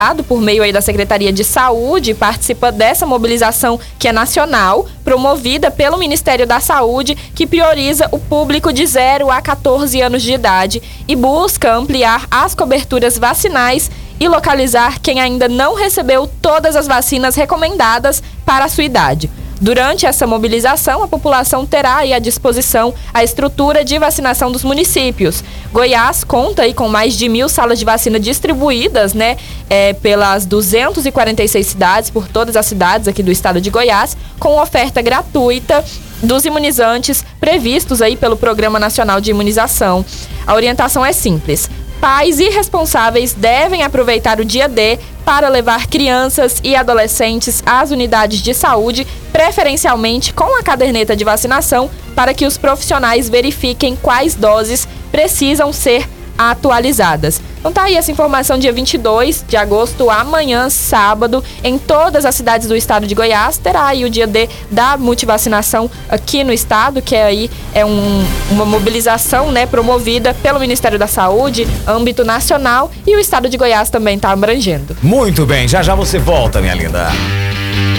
por meio aí da Secretaria de Saúde, participa dessa mobilização que é nacional, promovida pelo Ministério da Saúde, que prioriza o público de 0 a 14 anos de idade e busca ampliar as coberturas vacinais e localizar quem ainda não recebeu todas as vacinas recomendadas para a sua idade. Durante essa mobilização, a população terá aí à disposição a estrutura de vacinação dos municípios. Goiás conta aí com mais de 1.000 salas de vacina distribuídas, pelas 246 cidades, por todas as cidades aqui do estado de Goiás, com oferta gratuita dos imunizantes previstos aí pelo Programa Nacional de Imunização. A orientação é simples. Pais e responsáveis devem aproveitar o dia D para levar crianças e adolescentes às unidades de saúde, preferencialmente com a caderneta de vacinação, para que os profissionais verifiquem quais doses precisam ser atualizadas. Então tá aí essa informação, dia 22 de agosto, amanhã, sábado, em todas as cidades do estado de Goiás, terá aí o dia D da multivacinação aqui no estado, que é uma mobilização, promovida pelo Ministério da Saúde, âmbito nacional, e o estado de Goiás também está abrangendo. Muito bem, já já você volta, minha linda.